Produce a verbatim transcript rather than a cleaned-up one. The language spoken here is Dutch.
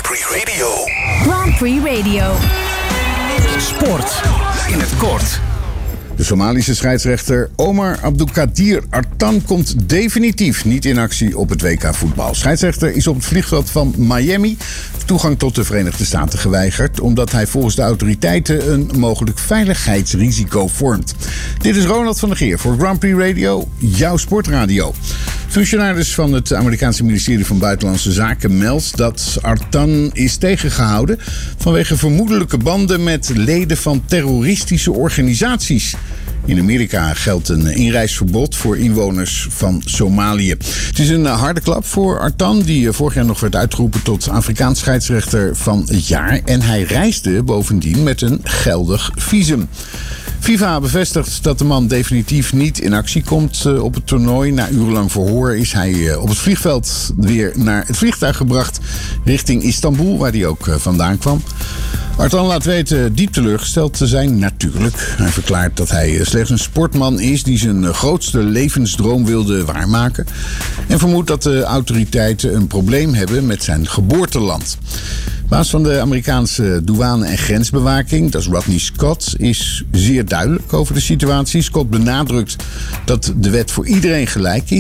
Prix Radio. Grand Prix Radio. Sport in het kort. De Somalische scheidsrechter Omar Abdulkadir Artan komt definitief niet in actie op het W K voetbal. Scheidsrechter is op het vliegveld van Miami toegang tot de Verenigde Staten geweigerd, omdat hij volgens de autoriteiten een mogelijk veiligheidsrisico vormt. Dit is Ronald van der Geer voor Grand Prix Radio, jouw sportradio. Functionaris van het Amerikaanse ministerie van Buitenlandse Zaken meldt dat Artan is tegengehouden vanwege vermoedelijke banden met leden van terroristische organisaties. In Amerika geldt een inreisverbod voor inwoners van Somalië. Het is een harde klap voor Artan, die vorig jaar nog werd uitgeroepen tot Afrikaans scheidsrechter van het jaar. En hij reisde bovendien met een geldig visum. FIFA bevestigt dat de man definitief niet in actie komt op het toernooi. Na urenlang verhoor is hij op het vliegveld weer naar het vliegtuig gebracht richting Istanbul, waar hij ook vandaan kwam. Artan laat weten diep teleurgesteld te zijn, natuurlijk. Hij verklaart dat hij slechts een sportman is die zijn grootste levensdroom wilde waarmaken. En vermoedt dat de autoriteiten een probleem hebben met zijn geboorteland. Baas van de Amerikaanse douane- en grensbewaking, dat is Rodney Scott, is zeer duidelijk over de situatie. Scott benadrukt dat de wet voor iedereen gelijk is.